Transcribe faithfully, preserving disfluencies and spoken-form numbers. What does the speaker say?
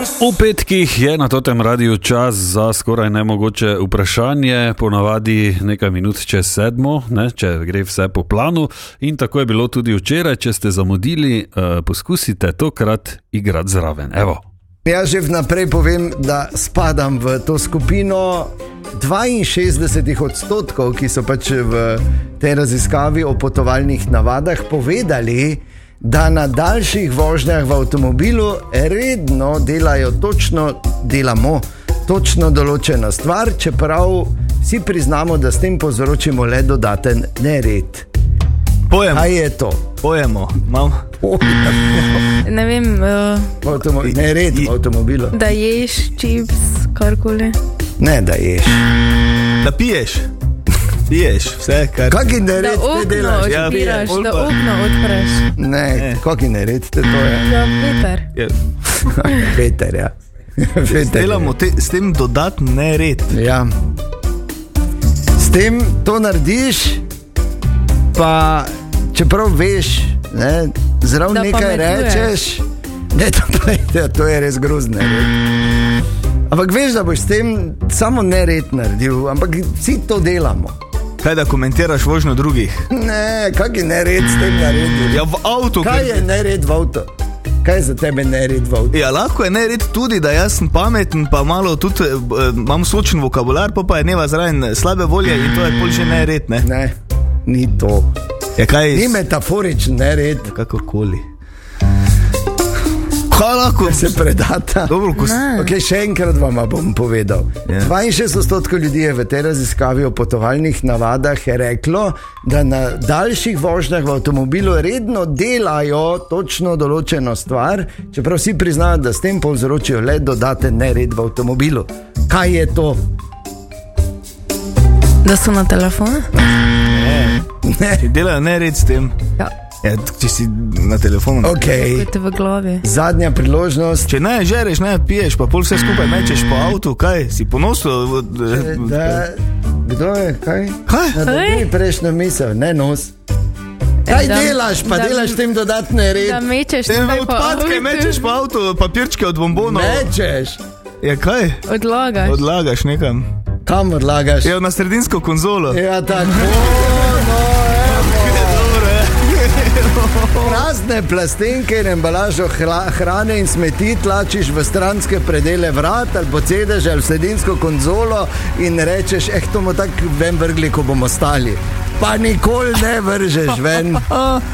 V petkih je na totem radiju čas za skoraj nemogoče vprašanje, ponavadi nekaj minut čez sedmo, ne, če gre vse po planu, in tako je bilo tudi včeraj. Če ste zamudili, uh, poskusite tokrat igrati zraven. Evo. Ja, že vnaprej povem, da spadam v to skupino dvainšestdeset odstotkov, ki so pač v tej raziskavi o potovalnih navadah povedali, da na daljših vožnjah v avtomobilu redno delajo točno, delamo točno določeno stvar, čeprav vsi priznamo, da s tem povzročimo le dodaten nered. Pojemo. Kaj je to? Pojemo. Mal. Ne vem, uh, Avtomo- nered v avtomobilu. da ješ čips, karkoli. Ne, da ješ. Da piješ. Piješ vse, kar... Kaki Da nered te okno delaš? Ja, odpiraš, pije. da okno odpreš. Ne, Ne. kaki nered te to je? Ja, Peter. Je, Peter, ja. Peter, delamo te, s tem dodatni nered. Ja. S tem to narediš, pa čeprav veš, ne, zraven Da nekaj pametuješ. rečeš, ne, to, pa, ja, to je res grozno. Ampak veš, da boš s tem samo nered naredil, ampak vsi to delamo. Kaj da komentiraš vožnjo drugih? Ne, kak je nered s tem naredil? Ja, v avtu. Kaj je nered v avtu? Kaj je za tebe nered v avtu? Ja, lahko je nered tudi, da jaz sem pameten, pa malo tudi eh, imam sočen vokabular, pa pa je neva zraven slabe volje in to je pol že nered, ne? Ne, ni to. Ja, kaj... Ni metaforičen nered, Kakorkoli. Kaj lahko... se predata. Dobro, ko... s- Okay, še enkrat vam bom povedal. Ja. dvainšestdeset odstotkov ljudi je v tej raziskavi o potovalnih navadah reklo, da na daljših vožnjah v avtomobilu redno delajo točno določeno stvar, čeprav vsi priznajo, da s tem povzročijo le dodaten nered v avtomobilu. Kaj je to? Da so na telefonu? Ne. Če delajo nered s tem. Ja. Ja, če si na telefonu. Okay. Kot je v glavi. Zadnja priložnost. Če ne žereš, ne piješ, pa pol vse skupaj mečeš po avtu, kaj? Si ponosil? Da, kdo je? Kaj? Kaj? Da bi prejšnjo misel, ne nos. Kaj Da- delaš, pa da- delaš tem dodatne Da red? mečeš Te tukaj po odpadke avtu. mečeš po avtu, papirčke od bombonov. Mečeš. Ja, kaj? Odlagaš. Odlagaš nekam. Kam odlagaš? Ja, na sredinsko konzolo. Ja, tako. No, prazne plastenke in embalažo hla, hrane in smeti tlačiš v stranske predele vrat ali posedeš ali v sredinsko konzolo in rečeš, eh, to bomo tako ven vrgli, ko bomo stali. Pa nikoli ne vržeš ven.